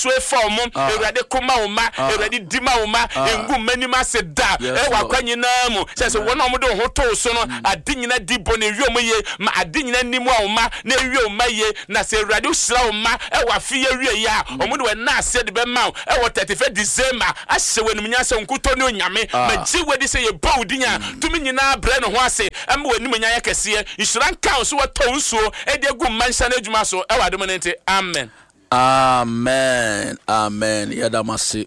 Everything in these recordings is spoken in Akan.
form Ewurade kuma wo ma Ewurade di ma wo ma engu manima se da wa kwanyina mu say won omo de ho to so no ade nyina di bone wiom ye ma ade nyina nimu wo ma na wiom ma ye na say Ewurade usra wo ma wa fi ye wie ya omo de na ase de be ma wo 31 December ahye wenum nya se nkuto ne onyame ma ji wedi say ye bawdinya tumi nyina bre no ho ase am wenum nya ya kese insuran kan so wato nsuo e de gu mansa na adwuma so wa de monente amen. Amen. Amen. Yadamasi.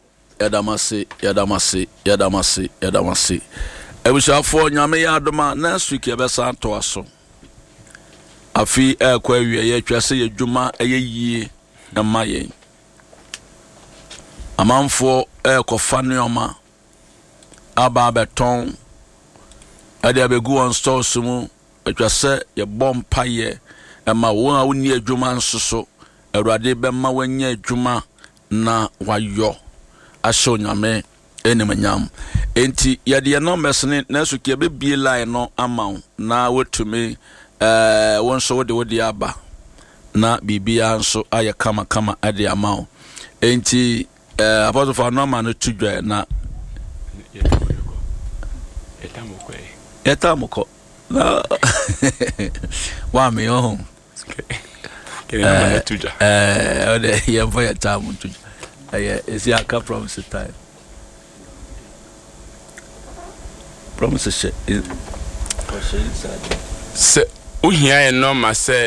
Ebusafo nyame yadoma next week yebesa to aso. Afi kwa wie ye twase yedwuma eyeyie na maye. Amanfo kofa neoma aba beton ade abegu on stores mu twase ye bompa ye ma won a woni adwuma nsoso Ewurade bemma wanya adwuma na wayo asho nyame enimanyam enti yade ye numbers ne naso ke bebie line no amaw na wotumi won so wode aba na bibia nso aye kama ade amaw enti apostle for no man to dwa na etamoko wa me oh yeah, for your time to is your promise time. Promise shit is se uhia no ma se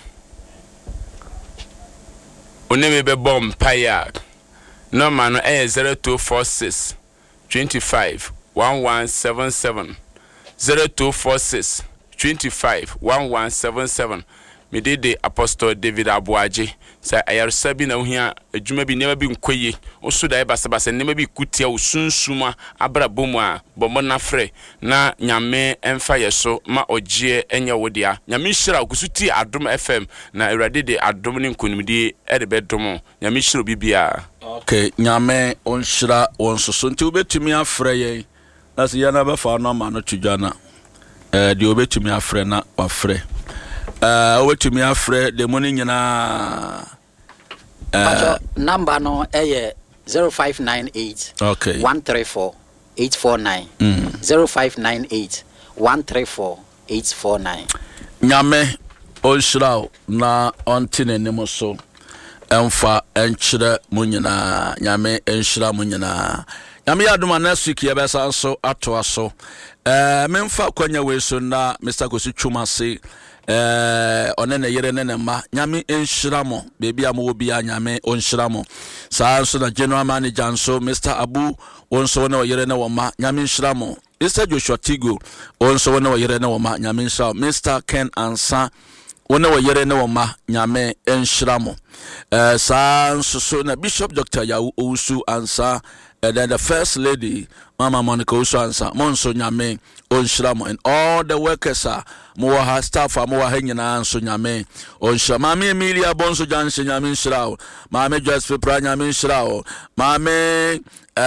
oneme be bom paya no man no 0246 25 1177 0246 25 1177 Medede Apostle David Abuaje say ayarsabi na ohia adwuma bi nema bi nkoye oso da ebasabasa nema bi kutia osunsuma abrabom a bomo na frɛ na nyame emfa yeso ma ogye enye wodia nyame hira okusuti adom FM na Ewurade de adom ne nkonimdi edebe dom nyame hira bibia. Okay, nyame onhira onsoso nti obetumi afrɛ ye na se yana be fa no ma no tudwana de obetumi afrɛ na wafrɛ wetumi afrɛ de money nyina number no 0598 okay 134 849 0598 134 849 nyame onshiraw na ontine nimo so emfa enkyere munyina nyame enshira munyina nyame yadoma next week yebesa so ato aso memfa kwanya we so na Mr. Kosi Twumase onene yere nene ma nyame enshiramo bebi amu obi nyame onshiramo saa so na general manager nso Mr. Abu onso ne yere ne woma nyame enshiramo Mr. Joshua Tigo onso ne yere ne woma nyame enshiramo Mr. Ken Ansa wona yere ne woma nyame enshiramo saa so na Bishop Dr. Yawu Owusu Ansa and then the first lady Mama Monica Owusu Ansa monso nyame onshiramo and all the workers are Moha staff amoa henyina nso nyame onhira mame Emilia Bonso Janse nyame nshirao mame Joyce Pra nyame nshirao mame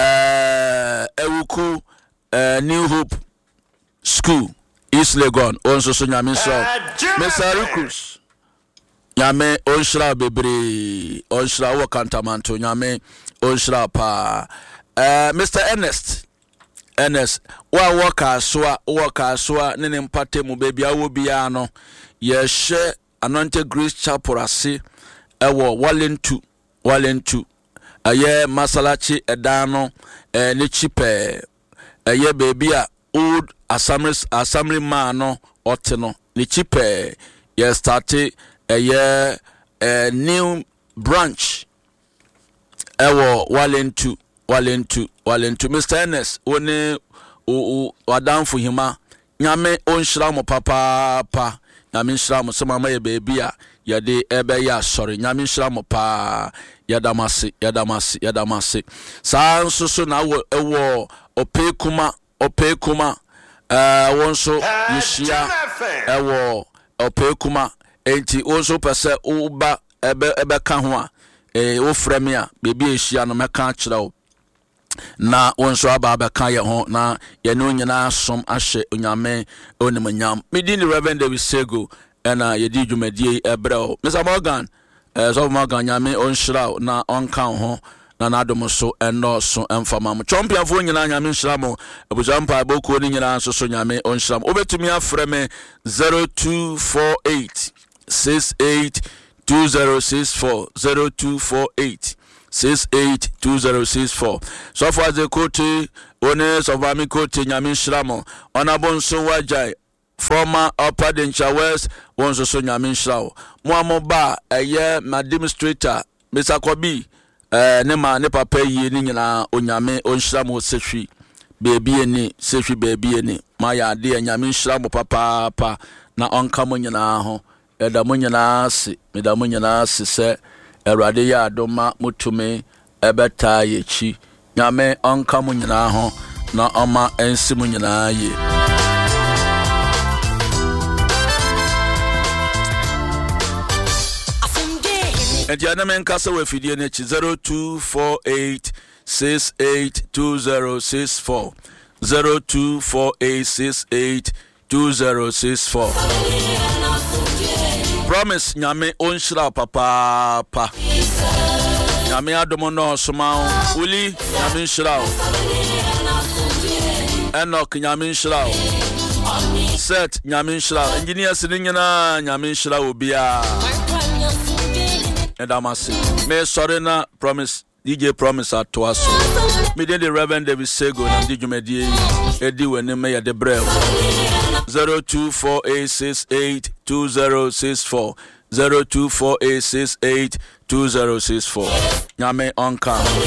Ewuku New Hope School East Legon onso so nyame nshirao Mr. Recruits nyame onshira bebre onshira wo kantamanto nyame onshira pa Mr. Ernest wa waka soa nene mpate mu baby awo bia no ye hye Anointed Grace Chapel ase ewo walentu aye masalachi edano ne chipe aye baby a old assembly man no ote no ne chipe ye start aye new branch ewo walentu Mr. Ernest one wadanfo hima nyame onhira mo papa nyame nhira mo sema ye baby a ye de ebe ya sorry nyame nhira mo pa yadamase saa nso na ewo opekuma wonso yeshia ewo opekuma enti wonso pese uba ebe ka ho a wo frame a baby ehia no meka kira wo na wonso aba kan ye ho na ye no nyina som ahye onyame onimanyam medin Reverend David Sego ena ye di dwumadie ebreo Mr. Morgan so ma ganyame onhyira na onka ho na nadom so enoso emfama mo champion fo nyina nyame nhyira mo abujampa bokuo ni nyina so nyame onhyira mo obetumi afrɛ me 0248 682064 0248 682064 so for the kote one so va mi kote nyame nhyira mo onabonso wajai former Upper Dencha West wonso so nyame nhyira wo mo amoba eye administrator Mr. Kobi ne ma ne papa yi ni nyina onyame onhyira mo sehwi baby eni sehwi baby eni ma ya de nyame nhyira mo papa na onka mo nyina ho eda mo nyina se meda mo nyina se se erade ya adoma mutume ebeta yechi nyame onka mo nyina ho na oma ensi mo nyina ye Ediana menkasa we fidie ne 0248 682064 0248 682064 Promise nyame onhyira papa nyame adomo no soma uli nyame nhyira Enoch nyame nhyira Set nyame nhyira engineer sinyina nyame nhyira obia and I'm saying, may sorry na promise DJ promise at to us. Me did the Reverend David Sego and did you media Eddie when they may at the brew 0248682064 0248682064 Nyame onka